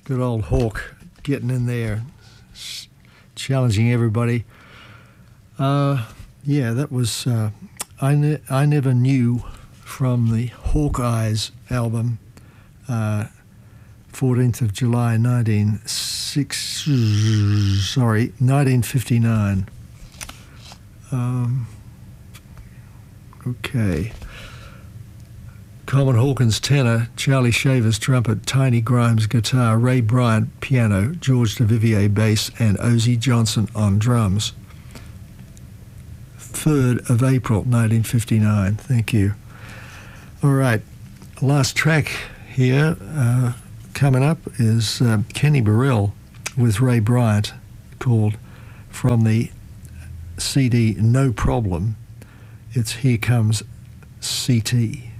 Good old Hawk getting in there, challenging everybody. Yeah, that was I Never Knew from the Hawkeyes album, 14th of July 1959. Okay. Coleman Hawkins tenor, Charlie Shavers trumpet, Tiny Grimes guitar, Ray Bryant piano, George DeVivier bass, and Ozzie Johnson on drums. 3rd of April 1959. Thank you. All right, last track here coming up is Kenny Burrell with Ray Bryant, called from the CD No Problem. It's Here Comes CT.